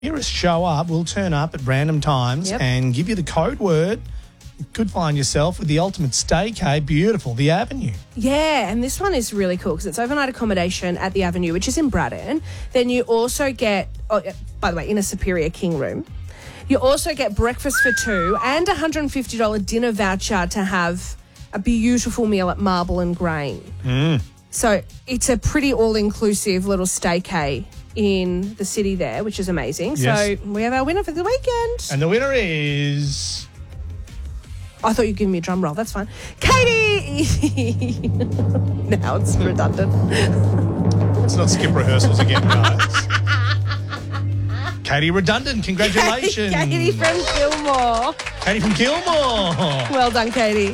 Hear us show up. We'll turn up at random times and give you the code word. You could find yourself with the ultimate staycay. Beautiful, the Avenue. Yeah, and this one is really cool because it's overnight accommodation at the Avenue, which is in Braddon. Then you also get, by the way, in a Superior King room. You also get breakfast for two and a $150 dinner voucher to have a beautiful meal at Marble and Grain. So it's a pretty all-inclusive little staycay in the city there, which is amazing. Yes. So we have our winner for the weekend. And the winner is... I thought you'd give me a drum roll. That's fine. Katie! Now it's redundant. Let's not skip rehearsals again, guys. Katie Redundant, congratulations. Katie from Gilmore. Katie from Gilmore. Well done, Katie.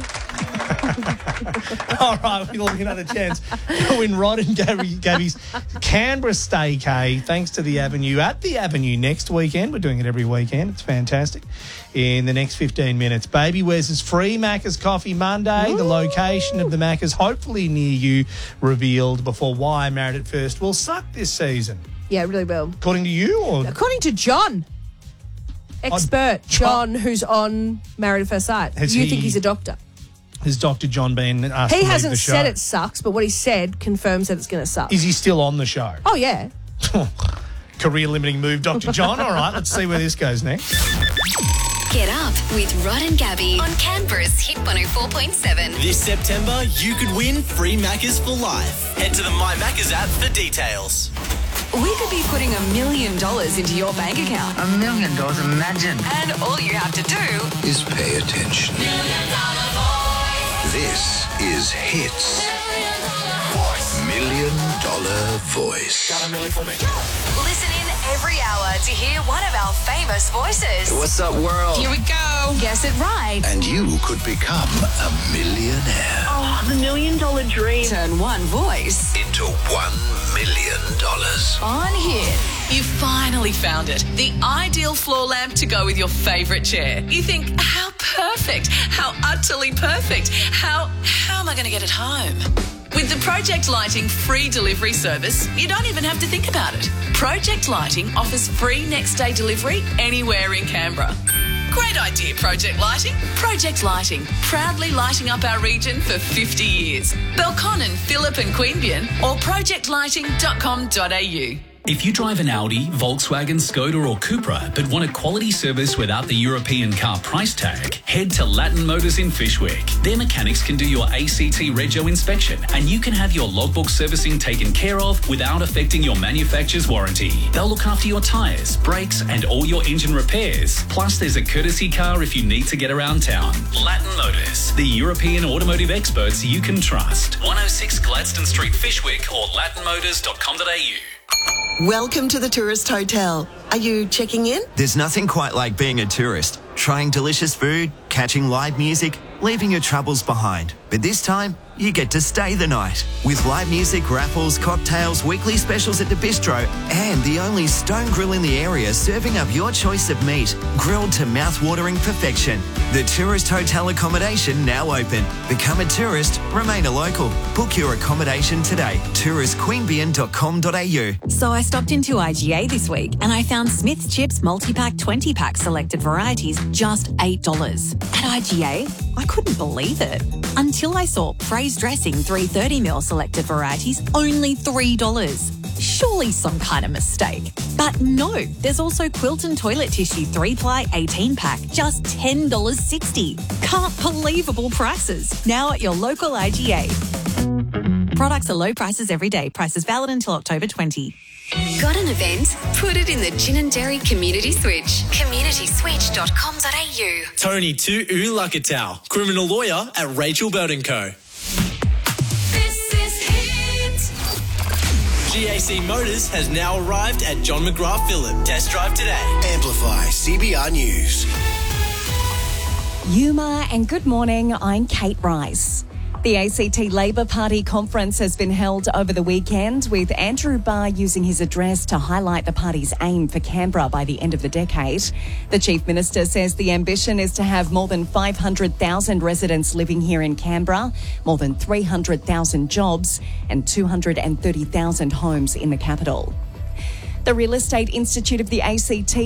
All right, we'll get another chance to win Rod and Gabby's Canberra staycay, thanks to the Avenue. At the Avenue next weekend. We're doing it every weekend. It's fantastic. In the next 15 minutes, Baby Wes's free Macca's Coffee Monday. The location of the Macca's, hopefully near you, revealed before Why I Married at First will suck this season. Yeah, it really will. According to you? Or according to John. Expert John, who's on Married at First Sight. Think he's a doctor? Has Dr. John been asked He to leave hasn't the show? said it sucks, but what he said confirms that it's going to suck. Is he still on the show? Oh, yeah. Career-limiting move, Dr. John. All right, let's see where this goes next. Get up with Rod and Gabby on Canberra's Hit 104.7. This September, you could win free Maccas for life. Head to the My Maccas app for details. We could be putting $1 million into your bank account. $1 million, imagine. And all you have to do is pay attention. This is Hits. $1 million voice. Got a million for me. listen in every hour to hear one of our famous voices. What's up, world? Here we go. Guess it right. And you could become a millionaire. Oh, the $1 million dream. Turn one voice into $1 million. on Hit. You finally found it. The ideal floor lamp to go with your favourite chair. You think, how perfect, how utterly perfect, how am I going to get it home? With the Project Lighting free delivery service, you don't even have to think about it. Project Lighting offers free next day delivery anywhere in Canberra. Great idea, Project Lighting. Project Lighting, proudly lighting up our region for 50 years. Belconnen, Phillip and Queanbeyan or projectlighting.com.au. If you drive an Audi, Volkswagen, Skoda or Cupra but want a quality service without the European car price tag, head to Latin Motors in Fishwick. Their mechanics can do your ACT Rego inspection and you can have your logbook servicing taken care of without affecting your manufacturer's warranty. They'll look after your tyres, brakes and all your engine repairs. Plus there's a courtesy car if you need to get around town. Latin Motors, the European automotive experts you can trust. 106 Gladstone Street, Fishwick or latinmotors.com.au. Welcome to the Tourist Hotel. Are you checking in? There's nothing quite like being a tourist. Trying delicious food, catching live music, leaving your troubles behind. But this time, you get to stay the night. With live music, raffles, cocktails, weekly specials at the bistro, and the only stone grill in the area serving up your choice of meat, grilled to mouth-watering perfection. The Tourist Hotel accommodation now open. Become a tourist, remain a local. Book your accommodation today. touristqueanbeyan.com.au. So I stopped into IGA this week and I found Smith's Chips multi-pack 20-pack selected varieties just $8. At IGA, I couldn't believe it. Until I saw Praise Dressing 330ml selected varieties only $3. Surely some kind of mistake. But no, there's also Quilton toilet tissue 3-ply 18-pack, just $10.60. Can't believable prices. Now at your local IGA. Products are low prices every day. Prices valid until October 20. Got an event? Put it in the Gin and Dairy Community Switch. communityswitch.com.au. Tony to Ulakatau, criminal lawyer at Rachel Bird & Co. This is Hit. GAC Motors has now arrived at John McGrath Phillip. Test drive today. Amplify CBR News. Yuma and good morning, I'm Kate Rice. The ACT Labor Party conference has been held over the weekend with Andrew Barr using his address to highlight the party's aim for Canberra by the end of the decade. The Chief Minister says the ambition is to have more than 500,000 residents living here in Canberra, more than 300,000 jobs and 230,000 homes in the capital. The Real Estate Institute of the ACT